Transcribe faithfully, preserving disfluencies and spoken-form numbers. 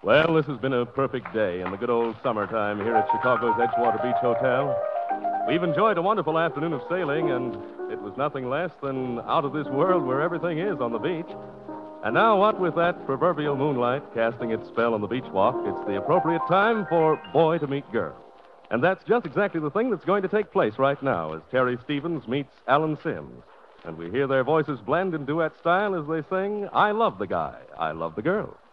Well, this has been a perfect day in the good old summertime here at Chicago's Edgewater Beach Hotel. We've enjoyed a wonderful afternoon of sailing, and it was nothing less than out of this world where everything is on the beach. And now, what with that proverbial moonlight casting its spell on the beach walk, it's the appropriate time for Boy to Meet Girl. And that's just exactly the thing that's going to take place right now as Terry Stevens meets Alan Sims. And we hear their voices blend in duet style as they sing, I Love the Guy, I Love the Girl.